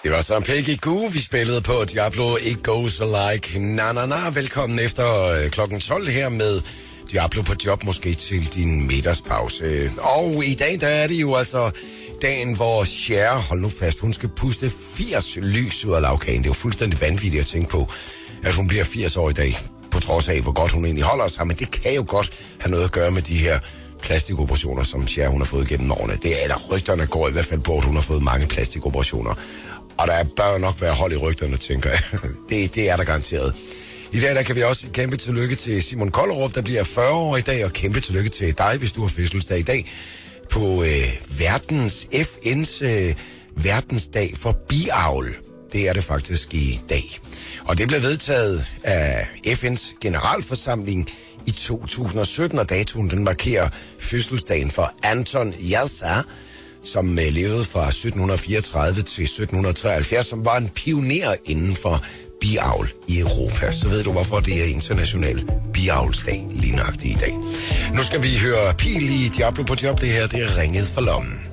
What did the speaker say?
Det var så Peggy Goo, vi spillede på Diablo It Goes Like Na Na Na. Velkommen efter klokken 12 her med Diablo på job, måske til din middagspause. Og i dag, der er det jo altså dagen, hvor Cher, hold nu fast, hun skal puste 80 lys ud af lavkagen. Det er jo fuldstændig vanvittigt at tænke på, at hun bliver 80 år i dag, på trods af, hvor godt hun egentlig holder sig. Men det kan jo godt have noget at gøre med de her plastikoperationer, som Cher hun har fået gennem årene. Det er der rygterne går i hvert fald på, at hun har fået mange plastikoperationer. Og der bør nok være hold i rygterne, tænker jeg. Det er der garanteret. I dag der kan vi også kæmpe tillykke til Simon Kollerup, der bliver 40 år i dag, og kæmpe tillykke til dig, hvis du har fødselsdag i dag, på FN's verdensdag for biavl. Det er det faktisk i dag. Og det blev vedtaget af FN's generalforsamling i 2017, og datoen den markerer fødselsdagen for Anton Jelsa, som levede fra 1734 til 1773, som var en pioner inden for biavl i Europa. Så ved du, hvorfor det er international biavlsdag lige nøjagtigt i dag. Nu skal vi høre Pil i Diablo på job. Det her, det er Ringet for lommen.